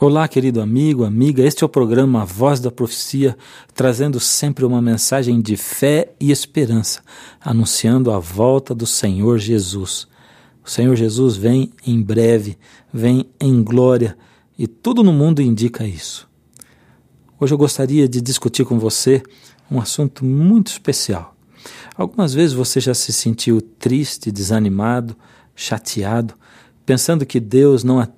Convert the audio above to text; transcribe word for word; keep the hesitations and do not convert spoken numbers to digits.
Olá, querido amigo, amiga, este é o programa A Voz da Profecia, trazendo sempre uma mensagem de fé e esperança, anunciando a volta do Senhor Jesus. O Senhor Jesus vem em breve, vem em glória, e tudo no mundo indica isso. Hoje eu gostaria de discutir com você um assunto muito especial. Algumas vezes você já se sentiu triste, desanimado, chateado, pensando que Deus não